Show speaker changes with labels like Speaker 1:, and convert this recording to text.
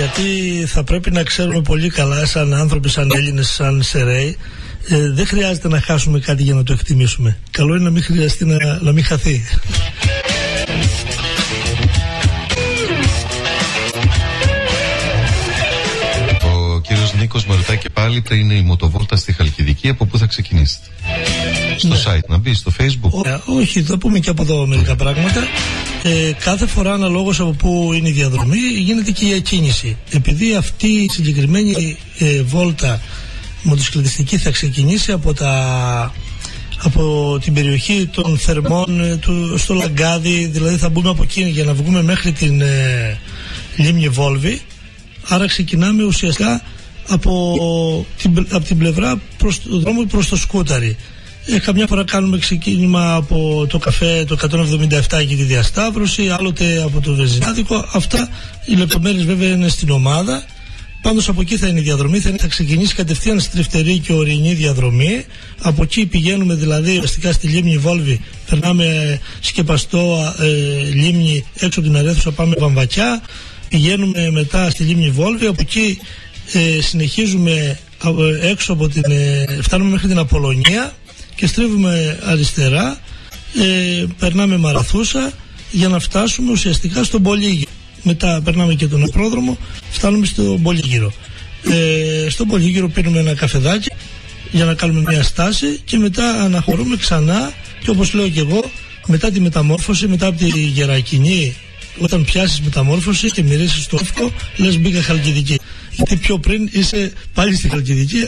Speaker 1: Γιατί θα πρέπει να ξέρουμε πολύ καλά, σαν άνθρωποι, σαν Έλληνες, σαν Σεραίοι, δεν χρειάζεται να χάσουμε κάτι για να το εκτιμήσουμε. Καλό είναι να μην χρειαστεί να μην χαθεί.
Speaker 2: Ο κύριος Νίκος με ρωτάει και πάλι, είναι η μοτοβόλτα στη Χαλκιδική, από πού θα ξεκινήσετε? Στο site, να μπει στο Facebook.
Speaker 1: Όχι, θα πούμε και από εδώ μερικά πράγματα. Κάθε φορά αναλόγως από πού είναι η διαδρομή γίνεται και η εκκίνηση. Επειδή αυτή η συγκεκριμένη βόλτα μοτοσυκλετιστική θα ξεκινήσει από την περιοχή των Θερμών στο Λαγκάδι, δηλαδή θα μπούμε από εκεί για να βγούμε μέχρι την Λίμνη Βόλβη. Άρα ξεκινάμε ουσιαστικά από την πλευρά το δρόμο προς το Σκούταρι. Καμιά φορά κάνουμε ξεκίνημα από το καφέ το 177 και τη διασταύρωση, άλλοτε από το Βεζινάδικο. Αυτά οι λεπτομέρειες βέβαια είναι στην ομάδα. Πάντως από εκεί θα είναι η διαδρομή, θα ξεκινήσει κατευθείαν στη Τρυφτερή και Ορεινή διαδρομή. Από εκεί πηγαίνουμε δηλαδή αστικά στη Λίμνη Βόλβη, περνάμε Σκεπαστό, Λίμνη, έξω από την Αρέθουσα πάμε Βαμβακιά, πηγαίνουμε μετά στη Λίμνη Βόλβη, από εκεί συνεχίζουμε έξω από φτάνουμε μέχρι την Απολωνία και στρίβουμε αριστερά, περνάμε Μαραθούσα για να φτάσουμε ουσιαστικά στον Πολύγυρο. Μετά περνάμε και τον Ακρόδρομο, φτάνουμε στον Πολύγυρο. Στον Πολύγυρο πίνουμε ένα καφεδάκι για να κάνουμε μια στάση και μετά αναχωρούμε ξανά, και όπως λέω και εγώ, μετά τη μεταμόρφωση, μετά από τη Γερακινή, όταν πιάσεις μεταμόρφωση και μυρίσεις το Εύκο, λες μπήκα Χαλκιδική. Γιατί πιο πριν είσαι πάλι στη Χαλκιδική,